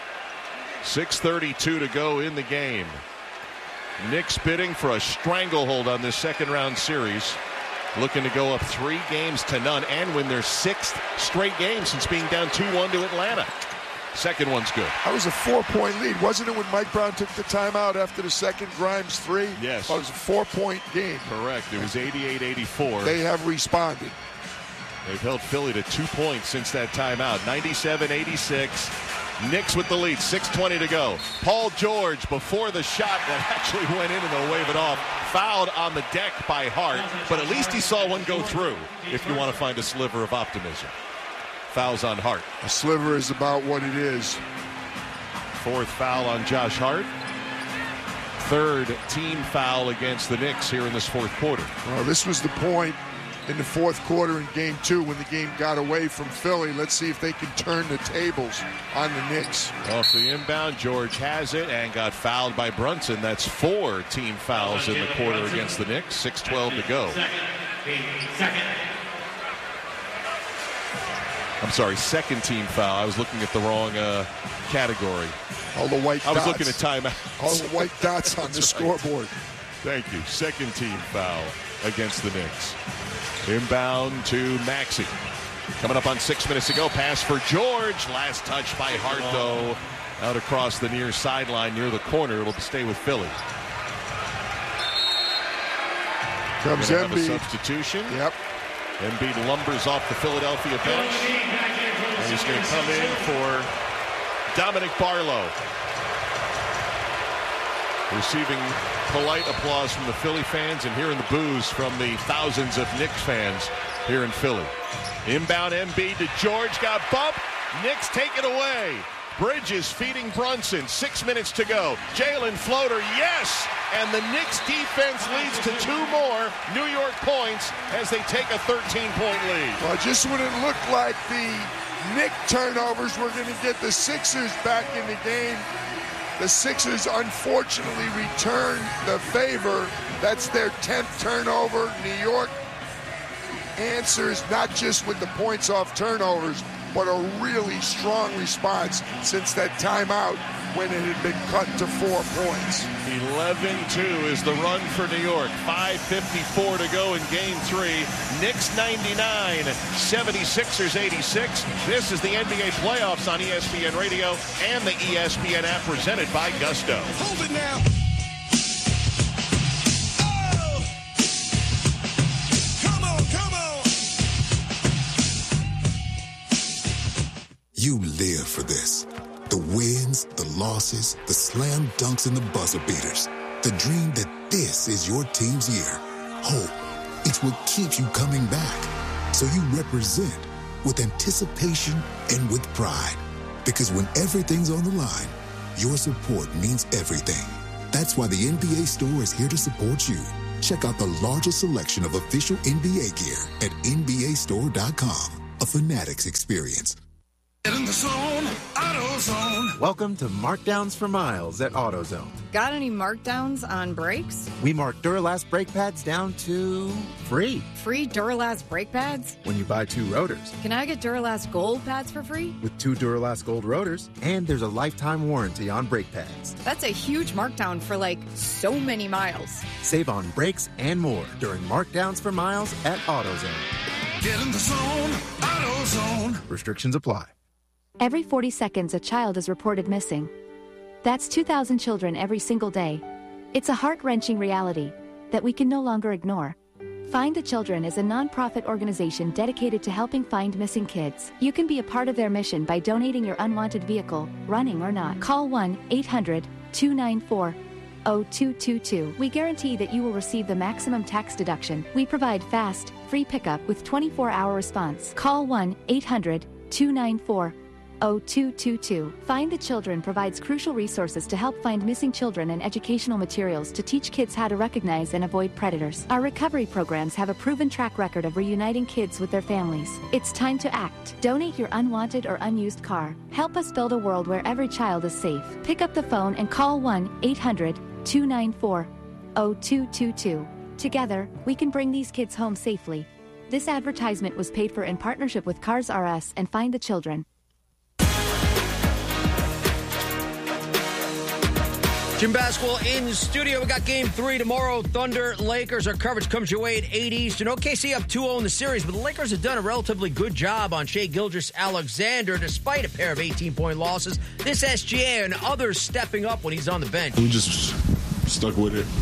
6:32 to go in the game. Knicks bidding for a stranglehold on this second-round series. Looking to go up 3-0 and win their 6th straight game since being down 2-1 to Atlanta. Second one's good. That was a 4-point lead. Wasn't it when Mike Brown took the timeout after the second Grimes 3? Yes. It was a 4-point game. Correct. It was 88-84. They have responded. They've held Philly to 2 points since that timeout. 97-86. Knicks with the lead. 6:20 to go. Paul George before the shot that actually went in and they'll wave it off. Fouled on the deck by Hart, but at least he saw one go through if you want to find a sliver of optimism. Fouls on Hart. A sliver is about what it is. 4th foul on Josh Hart. 3rd team foul against the Knicks here in this 4th quarter. Well, this was the point in the 4th quarter in Game 2 when the game got away from Philly. Let's see if they can turn the tables on the Knicks. Off the inbound, George has it and got fouled by Brunson. That's 4 team fouls in the quarter against the Knicks. 6:12 to go. I'm sorry, 2nd team foul. I was looking at the wrong category. All the white dots. I was looking at timeout. All the white dots on the scoreboard. Thank you. 2nd team foul against the Knicks. Inbound to Maxey. Coming up on 6 minutes to go. Pass for George. Last touch by Hart, though. Out across the near sideline near the corner. It'll stay with Philly. Comes Embiid. Embiid. A substitution. Yep. Embiid lumbers off the Philadelphia bench. And he's going to come in for Dominic Barlow. Receiving polite applause from the Philly fans and hearing the boos from the thousands of Knicks fans here in Philly. Inbound Embiid to George, got bumped. Knicks take it away. Bridges feeding Brunson. 6 minutes to go. Jalen floater, yes! And the Knicks defense leads to 2 more New York points as they take a 13-point lead. Well, just when it looked like the Knick turnovers were going to get the Sixers back in the game, the Sixers unfortunately returned the favor. That's their 10th turnover. New York answers not just with the points off turnovers, but a really strong response since that timeout when it had been cut to 4 points. 11-2 is the run for New York. 5:54 to go in Game 3. Knicks 99, 76ers 86. This is the NBA playoffs on ESPN Radio and the ESPN app presented by Gusto. Hold it now. You live for this. The wins, the losses, the slam dunks, and the buzzer beaters. The dream that this is your team's year. Hope. It's what keeps you coming back. So you represent with anticipation and with pride. Because when everything's on the line, your support means everything. That's why the NBA Store is here to support you. Check out the largest selection of official NBA gear at NBAstore.com. A Fanatics experience. Get in the zone, AutoZone. Welcome to Markdowns for Miles at AutoZone. Got any markdowns on brakes? We mark Duralast brake pads down to free. Free Duralast brake pads? When you buy 2 rotors. Can I get Duralast Gold pads for free? With 2 Duralast Gold rotors, and there's a lifetime warranty on brake pads. That's a huge markdown for so many miles. Save on brakes and more during Markdowns for Miles at AutoZone. Get in the zone, AutoZone. Restrictions apply. Every 40 seconds, a child is reported missing. That's 2,000 children every single day. It's a heart-wrenching reality that we can no longer ignore. Find the Children is a non-profit organization dedicated to helping find missing kids. You can be a part of their mission by donating your unwanted vehicle, running or not. Call 1-800-294-0222. We guarantee that you will receive the maximum tax deduction. We provide fast, free pickup with 24-hour response. Call 1-800-294-0222. Find the Children provides crucial resources to help find missing children and educational materials to teach kids how to recognize and avoid predators. Our recovery programs have a proven track record of reuniting kids with their families. It's time to act. Donate your unwanted or unused car. Help us build a world where every child is safe. Pick up the phone and call 1-800-294-0222. Together, we can bring these kids home safely. This advertisement was paid for in partnership with Cars R Us and Find the Children. Jim Basketball in studio. We got Game 3 tomorrow. Thunder, Lakers. Our coverage comes your way at 8 Eastern. OKC up 2-0 in the series, but the Lakers have done a relatively good job on Shai Gilgeous-Alexander despite a pair of 18-point losses. This SGA and others stepping up when he's on the bench. We just stuck with it.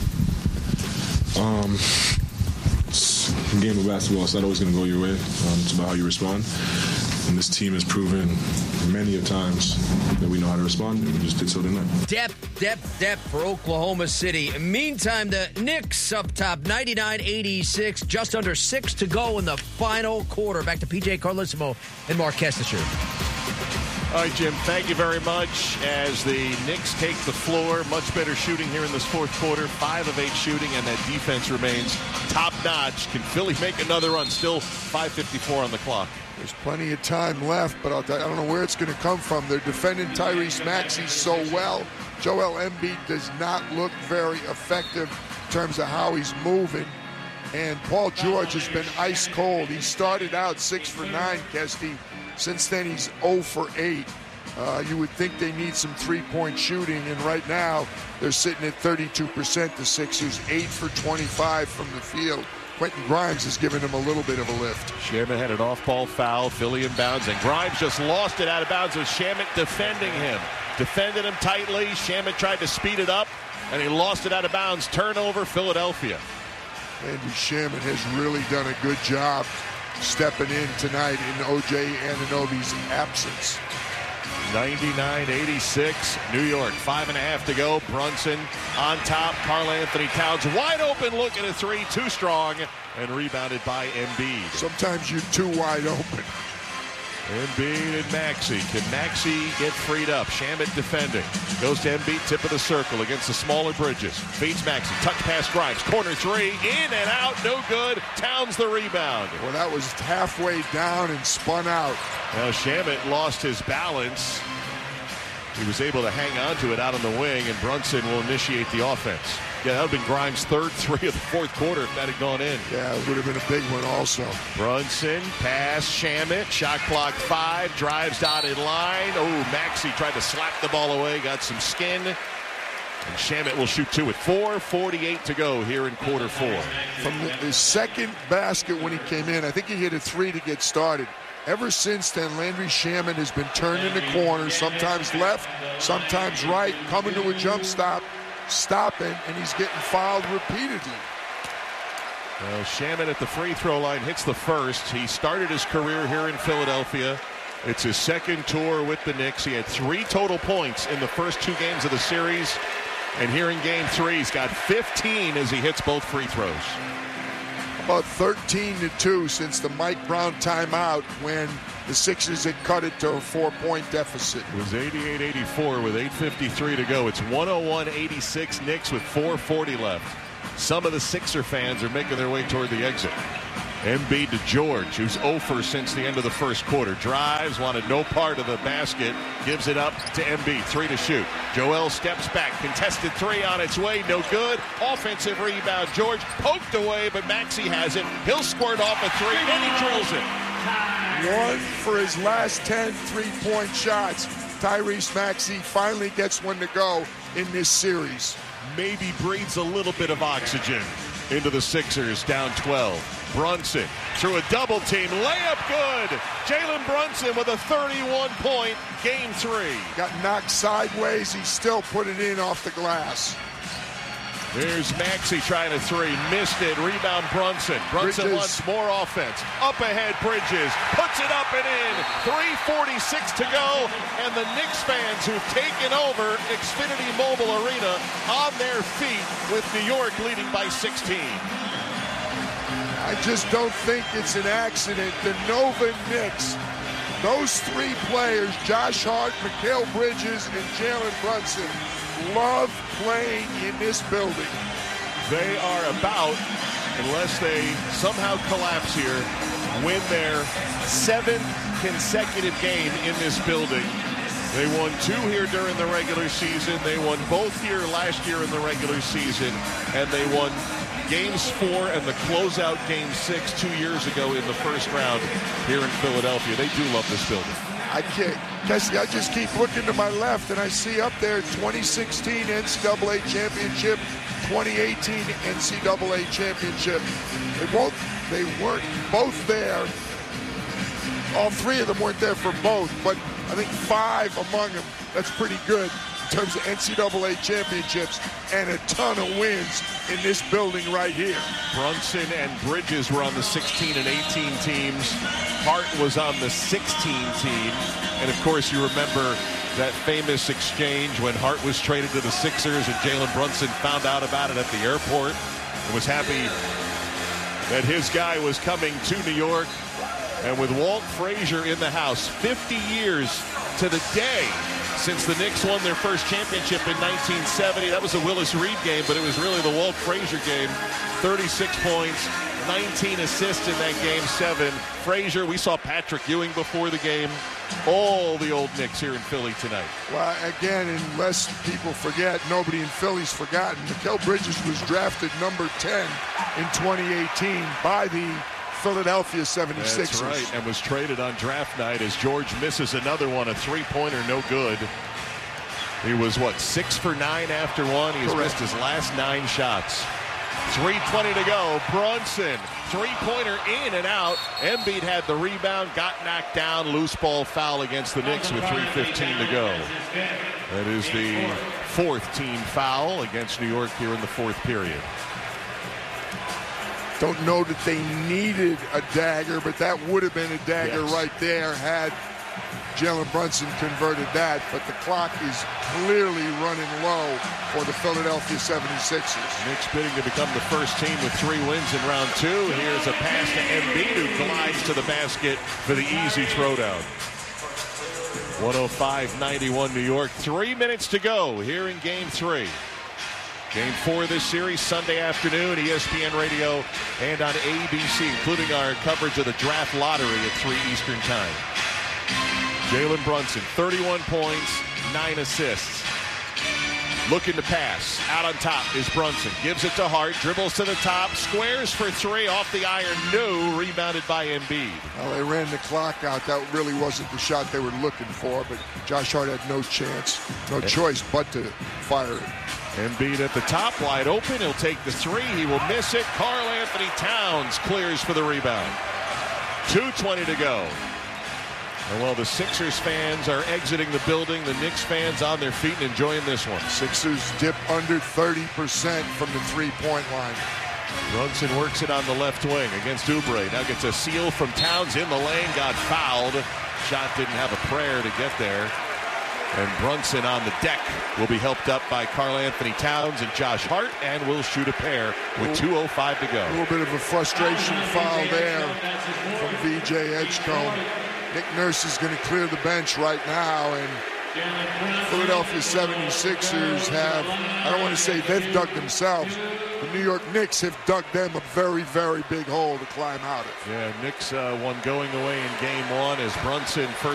It's a game of basketball. It's not always going to go your way. It's about how you respond. And this team has proven many a times that we know how to respond, and we just did so tonight. Depth for Oklahoma City. Meantime, the Knicks up top, 99-86, just under 6 to go in the final quarter. Back to PJ Carlissimo and Mark Kestecher. All right, Jim, thank you very much. As the Knicks take the floor, much better shooting here in this fourth quarter, 5 of 8 shooting, and that defense remains top-notch. Can Philly make another run? Still 5:54 on the clock. There's plenty of time left, but I don't know where it's going to come from. They're defending Tyrese Maxey so well. Joel Embiid does not look very effective in terms of how he's moving. And Paul George has been ice cold. He started out 6 for 9, Kesty. Since then, he's 0 for 8. You would think they need some three-point shooting, and right now they're sitting at 32%. The Sixers 8 for 25 from the field. Quentin Grimes has given him a little bit of a lift. Shamet had an off-ball foul. Philly in bounds, and Grimes just lost it out of bounds with Shamet defending him. Defended him tightly. Shamet tried to speed it up, and he lost it out of bounds. Turnover, Philadelphia. Andy Shamet has really done a good job stepping in tonight in O.J. Anunoby's absence. 99-86, New York, 5.5 to go. Brunson on top. Karl-Anthony Towns wide open, look at a 3, too strong, and rebounded by Embiid. Sometimes you're too wide open. Embiid and Maxey. Can Maxey get freed up? Shamet defending. Goes to Embiid, tip of the circle against the smaller Bridges. Feeds Maxey. Touch pass Grimes. Corner 3. In and out. No good. Towns the rebound. Well, that was halfway down and spun out. Now Shamet lost his balance. He was able to hang on to it out on the wing, and Brunson will initiate the offense. Yeah, that would have been Grimes' third 3 of the fourth quarter if that had gone in. Yeah, it would have been a big one also. Brunson, pass, Shamet, shot clock 5, drives dotted line. Oh, Maxey tried to slap the ball away, got some skin. And Shamet will shoot 2 with 4:48 to go here in quarter 4. From his second basket when he came in, I think he hit a 3 to get started. Ever since then, Landry Shamet has been turned in the corner, sometimes left, sometimes right, coming to a jump stop, stopping, and he's getting fouled repeatedly. Well, Shamet at the free throw line hits the first. He started his career here in Philadelphia. It's his second tour with the Knicks. He had 3 total points in the first 2 games of the series. And here in game 3, he's got 15 as he hits both free throws. About 13-2 since the Mike Brown timeout when the Sixers had cut it to a 4-point deficit. It was 88-84 with 8:53 to go. It's 101-86 Knicks with 4:40 left. Some of the Sixer fans are making their way toward the exit. Embiid to George, who's 0 for since the end of the first quarter. Drives, wanted no part of the basket. Gives it up to Embiid. 3 to shoot. Joel steps back. Contested 3 on its way. No good. Offensive rebound. George poked away, but Maxey has it. He'll squirt off a 3, and he drills it. 1 for his last 10 3-point shots. Tyrese Maxey finally gets one to go in this series. Maybe breathes a little bit of oxygen into the Sixers, down 12. Brunson through a double team. Layup good. Jalen Brunson with a 31-point game 3. Got knocked sideways. He still put it in off the glass. There's Maxey trying a 3. Missed it. Rebound Brunson. Brunson wants more offense. Up ahead Bridges. Puts it up and in. 3:46 to go. And the Knicks fans who've taken over Xfinity Mobile Arena on their feet with New York leading by 16. I just don't think it's an accident. The Nova Knicks, those 3 players, Josh Hart, Mikal Bridges, and Jalen Brunson, love playing in this building. They are about, unless they somehow collapse here, win their 7th consecutive game in this building. They won 2 here during the regular season. They won both here last year in the regular season. And they won Games 4 and the closeout Game 6 2 years ago in the first round here in Philadelphia. They do love this building. I can't, Cassie, I just keep looking to my left and I see up there 2016 NCAA Championship, 2018 NCAA Championship. They weren't both there. All 3 of them weren't there for both, but I think 5 among them. That's pretty good in terms of NCAA championships and a ton of wins in this building right here. Brunson and Bridges were on the 16 and 18 teams. Hart was on the 16 team. And, of course, you remember that famous exchange when Hart was traded to the Sixers and Jalen Brunson found out about it at the airport and was happy that his guy was coming to New York. And with Walt Frazier in the house, 50 years to the day since the Knicks won their first championship in 1970. That was a Willis Reed game, but it was really the Walt Frazier game. 36 points, 19 assists in that game 7. Frazier, we saw Patrick Ewing before the game. All the old Knicks here in Philly tonight. Well, again, unless people forget, nobody in Philly's forgotten. Mikal Bridges was drafted number 10 in 2018 by the Philadelphia 76ers. That's right, and was traded on draft night as George misses another one, a 3-pointer, no good. He was, 6 for 9 after one. He has missed his last 9 shots. 3:20 to go. Brunson, 3-pointer in and out. Embiid had the rebound, got knocked down. Loose ball foul against the Knicks with 3:15 to go. That is the 4th team foul against New York here in the 4th period. Don't know that they needed a dagger, but that would have been a dagger right there had Jalen Brunson converted that. But the clock is clearly running low for the Philadelphia 76ers. Knicks bidding to become the first team with 3 wins in round 2. Here's a pass to Embiid, who glides to the basket for the easy throwdown. 105-91 New York. 3 minutes to go here in Game 3. Game 4 of this series, Sunday afternoon, ESPN Radio and on ABC, including our coverage of the draft lottery at 3 Eastern Time. Jalen Brunson, 31 points, 9 assists. Looking to pass. Out on top is Brunson. Gives it to Hart. Dribbles to the top. Squares for 3 off the iron. No. Rebounded by Embiid. Well, they ran the clock out. That really wasn't the shot they were looking for, but Josh Hart had no chance, no choice but to fire it. Embiid at the top, wide open. He'll take the 3. He will miss it. Karl Anthony Towns clears for the rebound. 2:20 to go. And while the Sixers fans are exiting the building, the Knicks fans on their feet and enjoying this one. Sixers dip under 30% from the 3-point line. Brunson works it on the left wing against Oubre. Now gets a seal from Towns in the lane. Got fouled. Shot didn't have a prayer to get there. And Brunson on the deck will be helped up by Karl-Anthony Towns and Josh Hart, and will shoot a pair with 2:05 to go. A little bit of a frustration foul there from VJ Edgecombe. Nick Nurse is going to clear the bench right now, and Philadelphia 76ers have, I don't want to say they've dug themselves, the New York Knicks have dug them a very, very big hole to climb out of. Yeah, Knicks one going away in game one as Brunson first